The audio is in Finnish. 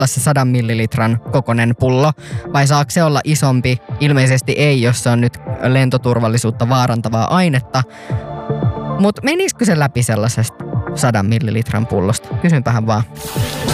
se 100 millilitran kokoinen pullo, vai saako se olla isompi? Ilmeisesti ei, jos se on nyt lentoturvallisuutta vaarantavaa ainetta. Mutta menisikö se läpi sellaisesta 100 millilitran pullosta? Kysynpähän vaan.